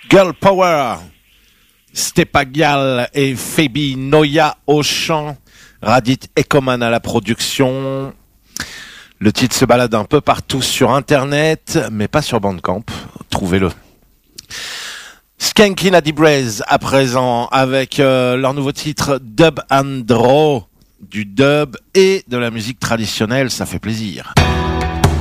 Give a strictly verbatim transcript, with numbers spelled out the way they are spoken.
Girl Power, Stepagial et Phoebe Noya au chant, Radit Ekoman à la production. Le titre se balade un peu partout sur internet, mais pas sur Bandcamp. Trouvez-le. Skanky Natty Braze à présent avec euh, leur nouveau titre Dub and Draw, du dub et de la musique traditionnelle, ça fait plaisir.